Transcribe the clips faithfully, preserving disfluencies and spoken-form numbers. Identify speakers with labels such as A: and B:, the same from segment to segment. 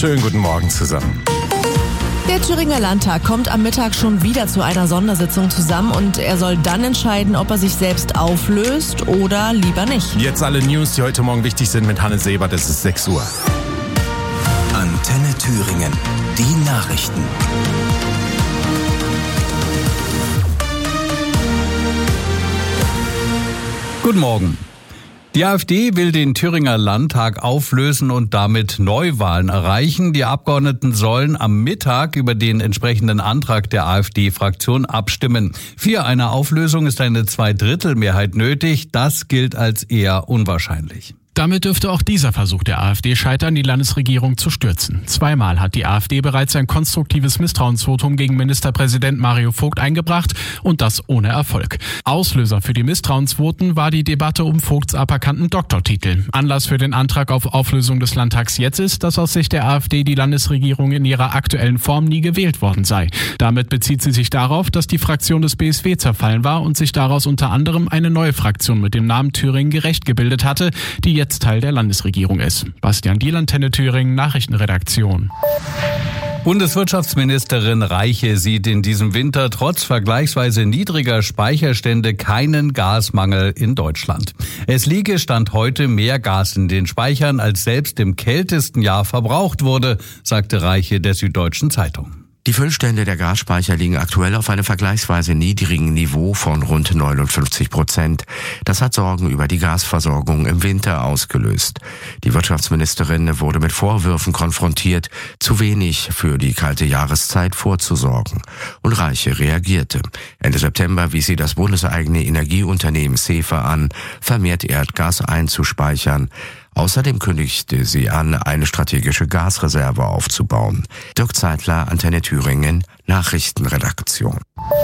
A: Schönen guten Morgen zusammen.
B: Der Thüringer Landtag kommt am Mittag schon wieder zu einer Sondersitzung zusammen und er soll dann entscheiden, ob er sich selbst auflöst oder lieber nicht.
A: Jetzt alle News, die heute Morgen wichtig sind mit Hanne Sebert. Es ist sechs Uhr.
C: Antenne Thüringen. Die Nachrichten.
D: Guten Morgen. Die AfD will den Thüringer Landtag auflösen und damit Neuwahlen erreichen. Die Abgeordneten sollen am Mittag über den entsprechenden Antrag der AfD-Fraktion abstimmen. Für eine Auflösung ist eine Zweidrittelmehrheit nötig. Das gilt als eher unwahrscheinlich.
E: Damit dürfte auch dieser Versuch der AfD scheitern, die Landesregierung zu stürzen. Zweimal hat die AfD bereits ein konstruktives Misstrauensvotum gegen Ministerpräsident Mario Vogt eingebracht und das ohne Erfolg. Auslöser für die Misstrauensvoten war die Debatte um Vogts aberkannten Doktortitel. Anlass für den Antrag auf Auflösung des Landtags jetzt ist, dass aus Sicht der AfD die Landesregierung in ihrer aktuellen Form nie gewählt worden sei. Damit bezieht sie sich darauf, dass die Fraktion des B S W zerfallen war und sich daraus unter anderem eine neue Fraktion mit dem Namen Thüringen gerecht gebildet hatte, die jetzt Teil der Landesregierung ist. Bastian Diel, Antenne Thüringen, Nachrichtenredaktion.
D: Bundeswirtschaftsministerin Reiche sieht in diesem Winter trotz vergleichsweise niedriger Speicherstände keinen Gasmangel in Deutschland. Es liege Stand heute mehr Gas in den Speichern, als selbst im kältesten Jahr verbraucht wurde, sagte Reiche der Süddeutschen Zeitung.
F: Die Füllstände der Gasspeicher liegen aktuell auf einem vergleichsweise niedrigen Niveau von rund neunundfünfzig Prozent. Das hat Sorgen über die Gasversorgung im Winter ausgelöst. Die Wirtschaftsministerin wurde mit Vorwürfen konfrontiert, zu wenig für die kalte Jahreszeit vorzusorgen. Und Reiche reagierte. Ende September wies sie das bundeseigene Energieunternehmen SEFA an, vermehrt Erdgas einzuspeichern. Außerdem kündigte sie an, eine strategische Gasreserve aufzubauen. Dirk Zeitler, Antenne Thüringen, Nachrichtenredaktion.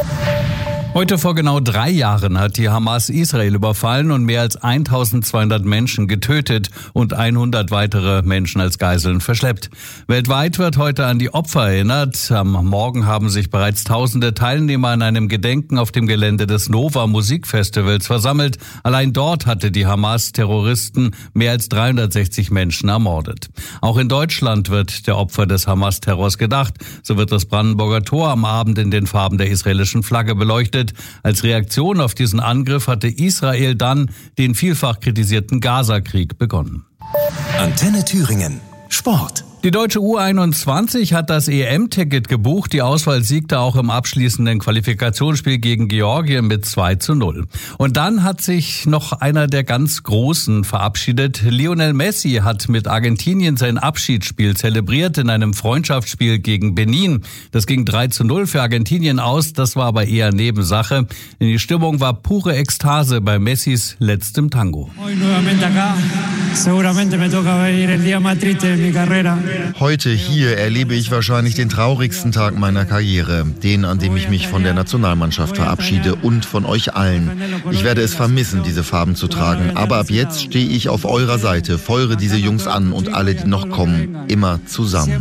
D: Heute vor genau drei Jahren hat die Hamas Israel überfallen und mehr als eintausendzweihundert Menschen getötet und hundert weitere Menschen als Geiseln verschleppt. Weltweit wird heute an die Opfer erinnert. Am Morgen haben sich bereits tausende Teilnehmer an einem Gedenken auf dem Gelände des Nova Musikfestivals versammelt. Allein dort hatte die Hamas-Terroristen mehr als dreihundertsechzig Menschen ermordet. Auch in Deutschland wird der Opfer des Hamas-Terrors gedacht. So wird das Brandenburger Tor am Abend in den Farben der israelischen Flagge beleuchtet. Als Reaktion auf diesen Angriff hatte Israel dann den vielfach kritisierten Gaza-Krieg begonnen.
C: Antenne Thüringen. Sport.
D: Die deutsche U einundzwanzig hat das E M-Ticket gebucht. Die Auswahl siegte auch im abschließenden Qualifikationsspiel gegen Georgien mit zwei zu null. Und dann hat sich noch einer der ganz Großen verabschiedet. Lionel Messi hat mit Argentinien sein Abschiedsspiel zelebriert in einem Freundschaftsspiel gegen Benin. Das ging drei zu null für Argentinien aus. Das war aber eher Nebensache. Denn die Stimmung war pure Ekstase bei Messis letztem Tango.
G: Heute hier erlebe ich wahrscheinlich den traurigsten Tag meiner Karriere, den, an dem ich mich von der Nationalmannschaft verabschiede und von euch allen. Ich werde es vermissen, diese Farben zu tragen, aber ab jetzt stehe ich auf eurer Seite, feuere diese Jungs an und alle, die noch kommen, immer zusammen.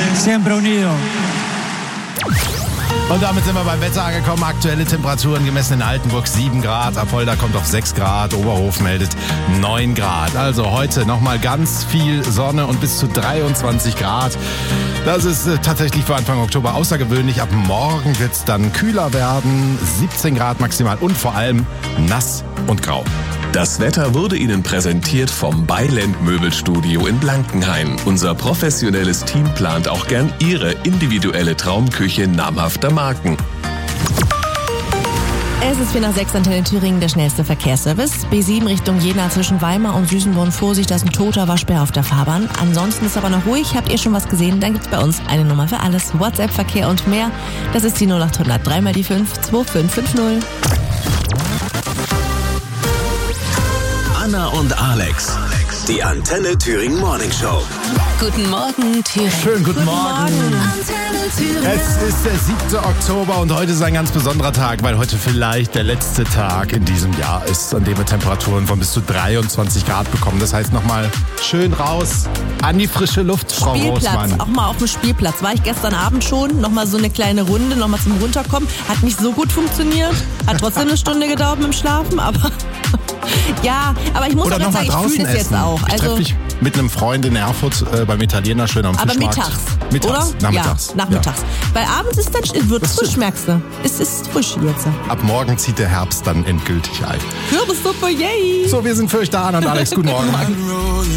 A: Und damit sind wir beim Wetter angekommen. Aktuelle Temperaturen gemessen in Altenburg sieben Grad. Apolda kommt auf sechs Grad. Oberhof meldet neun Grad. Also heute nochmal ganz viel Sonne und bis zu dreiundzwanzig Grad. Das ist äh, tatsächlich für Anfang Oktober außergewöhnlich. Ab morgen wird es dann kühler werden. siebzehn Grad maximal und vor allem nass und grau.
H: Das Wetter wurde Ihnen präsentiert vom Beiland Möbelstudio in Blankenhain. Unser professionelles Team plant auch gern Ihre individuelle Traumküche namhafter Marken.
B: Es ist vier nach sechs, Antenne Thüringen, der schnellste Verkehrsservice. B sieben Richtung Jena zwischen Weimar und Süßenborn. Vorsicht, da ist ein toter Waschbär auf der Fahrbahn. Ansonsten ist aber noch ruhig. Habt ihr schon was gesehen? Dann gibt's bei uns eine Nummer für alles. WhatsApp, Verkehr und mehr. Das ist die null acht hundert drei mal die fünf zwei fünf fünf null.
C: Anna und Alex. Die Antenne Thüringen Morning Show.
B: Guten Morgen, Thüringen.
A: Schönen guten,
B: guten
A: Morgen.
B: Morgen. Antenne Thüringen.
A: Es ist der siebte Oktober und heute ist ein ganz besonderer Tag, weil heute vielleicht der letzte Tag in diesem Jahr ist, an dem wir Temperaturen von bis zu dreiundzwanzig Grad bekommen. Das heißt nochmal schön raus an die frische Luft, Frau
B: Spielplatz,
A: Roßmann.
B: auch mal auf dem Spielplatz. War ich gestern Abend schon, nochmal so eine kleine Runde, nochmal zum Runterkommen. Hat nicht so gut funktioniert, hat trotzdem eine Stunde gedauert mit dem Schlafen, aber Ja, aber ich muss
A: Oder
B: auch
A: noch
B: ganz
A: mal
B: sagen, ich
A: draußen
B: fühle das
A: essen.
B: jetzt auch.
A: Ich
B: Also,
A: treffe mich mit einem Freund in Erfurt äh, beim Italiener schön am
B: aber
A: Fischmarkt.
B: mittags,
A: Mittags,
B: oder?
A: nachmittags.
B: Ja, nachmittags. Weil abends ist dann, wird frisch, merkst du. Es ist frisch jetzt.
A: Ab morgen zieht der Herbst dann endgültig ein.
B: Kürbissuppe, yay!
A: So, wir sind für euch da, Anna und Alex. Guten Morgen.